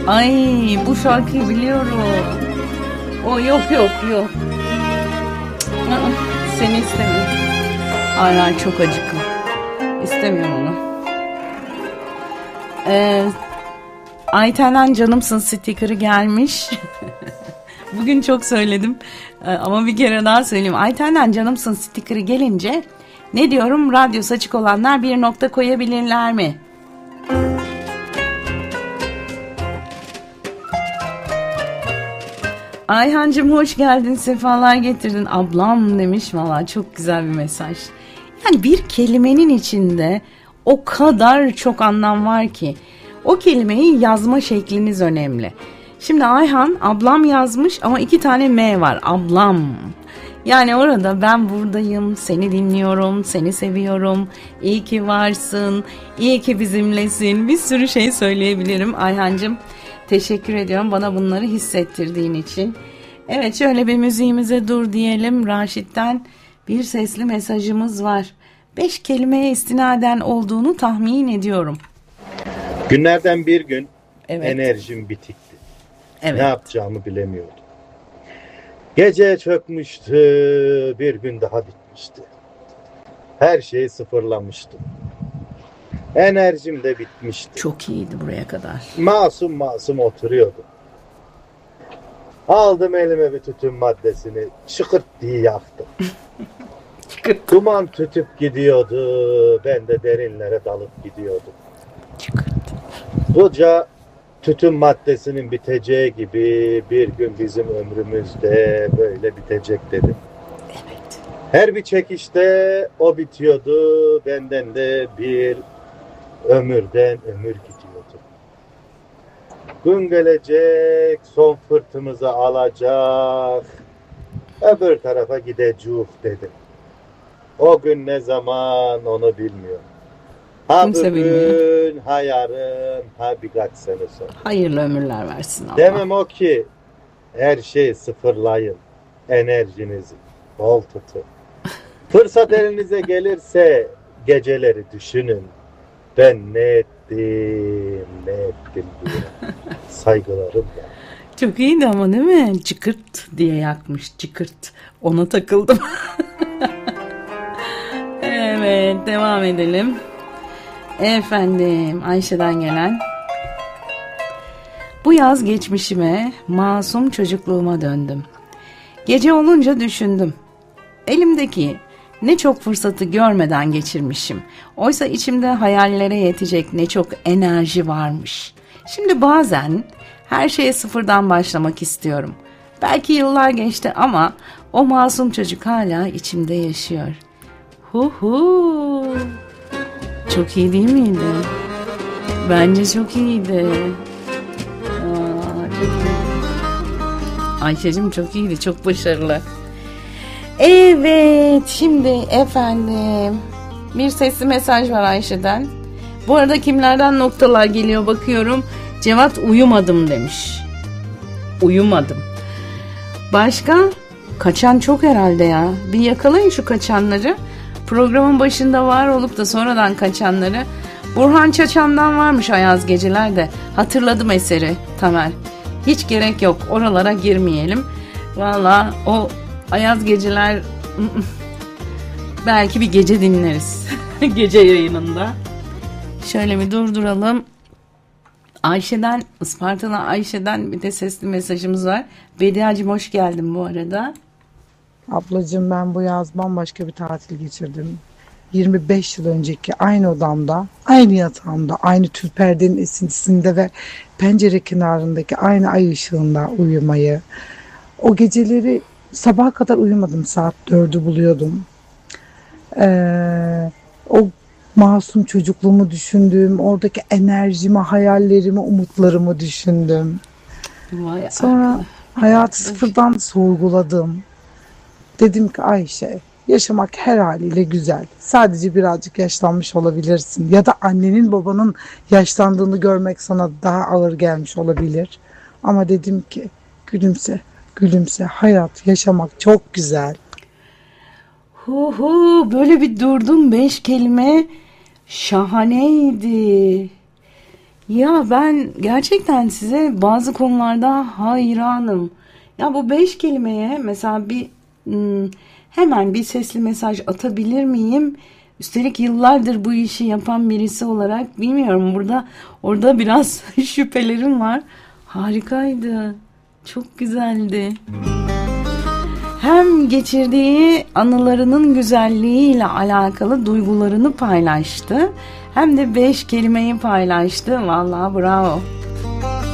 Ay, bu şarkıyı biliyorum. O yok. Seni istemiyorum. Hala çok acıklı. İstemiyorum onu. Ayten'den canımsın sticker'ı gelmiş. Bugün çok söyledim. Ama bir kere daha söyleyeyim. Ayten'den canımsın sticker'ı gelince ne diyorum? Radyosu açık olanlar bir nokta koyabilirler mi? Ayhancığım hoş geldin, sefalar getirdin. Ablam demiş, valla çok güzel bir mesaj. Yani bir kelimenin içinde o kadar çok anlam var ki o kelimeyi yazma şekliniz önemli. Şimdi Ayhan ablam yazmış ama 2 tane M var, ablam. Yani orada ben buradayım, seni dinliyorum, seni seviyorum, iyi ki varsın, iyi ki bizimlesin, bir sürü şey söyleyebilirim Ayhancığım. Teşekkür ediyorum bana bunları hissettirdiğin için. Evet, şöyle bir müziğimize dur diyelim. Raşit'ten bir sesli mesajımız var. 5 kelimeye istinaden olduğunu tahmin ediyorum. Günlerden bir gün enerjim bitikti. Evet. Ne yapacağımı bilemiyordum. Gece çökmüştü, bir gün daha bitmişti. Her şeyi sıfırlamıştım. Enerjim de bitmişti. Çok iyiydi buraya kadar. Masum oturuyordum. Aldım elime bir tütün maddesini, şıkırt diye yaktım. Duman tütüp gidiyordu, ben de derinlere dalıp gidiyordum. Bunca tütün maddesinin biteceği gibi bir gün bizim ömrümüzde böyle bitecek dedim. Evet. Her bir çekişte o bitiyordu, benden de bir ömürden ömür gidiyordu. Gün gelecek, son fırtımızı alacak, öbür tarafa gideceğiz dedim. O gün ne zaman onu bilmiyorum. Ha kimse bugün, bilmiyor. ha yarın, ha birkaç sene sonra. Hayırlı ömürler versin Allah. Demem o ki her şeyi sıfırlayın, enerjinizi bol tutun. Fırsat elinize gelirse geceleri düşünün. Ben ne ettim diye. Saygılarım ya. Çok iyiydi ama değil mi? Çıkırt diye yakmış, çıkırt. Ona takıldım. Evet, devam edelim. Efendim, Ayşe'den gelen. Bu yaz geçmişime, masum çocukluğuma döndüm. Gece olunca düşündüm. Elimdeki ne çok fırsatı görmeden geçirmişim. Oysa içimde hayallere yetecek ne çok enerji varmış. Şimdi bazen her şeye sıfırdan başlamak istiyorum. Belki yıllar geçti ama o masum çocuk hala içimde yaşıyor. Hu. Çok iyi değil miydi? Bence çok iyiydi. Çok iyi. Ayşe'cim çok iyiydi, çok başarılı. Evet, şimdi efendim bir sesli mesaj var Ayşe'den. Bu arada kimlerden noktalar geliyor bakıyorum. Cevat uyumadım demiş. Uyumadım. Başka? Kaçan çok herhalde ya. Bir yakalayın şu kaçanları. Programın başında var olup da sonradan kaçanları. Burhan Çaçan'dan varmış Ayaz Geceler'de. Hatırladım eseri Tamer. Hiç gerek yok, oralara girmeyelim. Valla o Ayaz Geceler belki bir gece dinleriz. Gece yayınında. Şöyle bir durduralım. Ayşe'den, Ispartalı Ayşe'den bir de sesli mesajımız var. Bediacığım hoş geldin bu arada. Ablacığım ben bu yaz bambaşka bir tatil geçirdim. 25 yıl önceki aynı odamda, aynı yatağımda, aynı tül perdenin esintisinde ve pencere kenarındaki aynı ay ışığında uyumayı. O geceleri sabaha kadar uyumadım, saat 4'ü buluyordum. O masum çocukluğumu düşündüm, oradaki enerjimi, hayallerimi, umutlarımı düşündüm. Sonra hayatı sıfırdan sorguladım. Dedim ki Ayşe, yaşamak her haliyle güzel. Sadece birazcık yaşlanmış olabilirsin. Ya da annenin babanın yaşlandığını görmek sana daha ağır gelmiş olabilir. Ama dedim ki gülümse. Hayat, yaşamak çok güzel. Böyle bir durdum, 5 kelime şahaneydi. Ya ben gerçekten size bazı konularda hayranım. Ya bu 5 kelimeye mesela hemen bir sesli mesaj atabilir miyim? Üstelik yıllardır bu işi yapan birisi olarak bilmiyorum. Orada biraz şüphelerim var. Harikaydı. Çok güzeldi. Hem geçirdiği anılarının güzelliğiyle alakalı duygularını paylaştı. Hem de 5 kelimeyi paylaştı. Vallahi bravo.